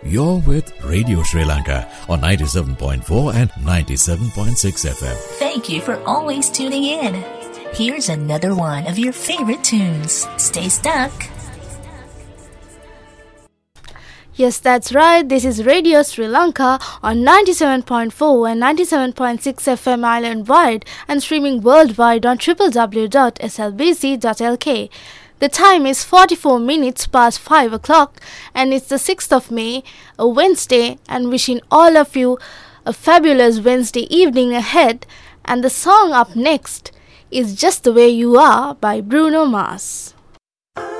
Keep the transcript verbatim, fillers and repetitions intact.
You're with Radio Sri Lanka on ninety-seven point four and ninety-seven point six F M. Thank you for always tuning in. Here's another one of your favorite tunes. Stay stuck. Yes, that's right. This is Radio Sri Lanka on ninety-seven point four and ninety-seven point six F M island-wide and streaming worldwide on w w w dot s l b c dot l k. The time is forty-four minutes past five o'clock and it's the sixth of May, a Wednesday, and wishing all of you a fabulous Wednesday evening ahead. And the song up next is Just the Way You Are by Bruno Mars.